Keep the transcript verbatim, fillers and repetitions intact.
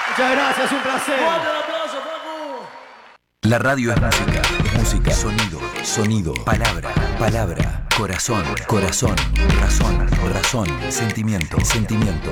Muchas gracias, un placer. ¡Fuerte el aplauso, Facu! La radio es música, música, sonido, sonido, palabra, palabra, corazón, corazón, razón, razón, sentimiento, sentimiento.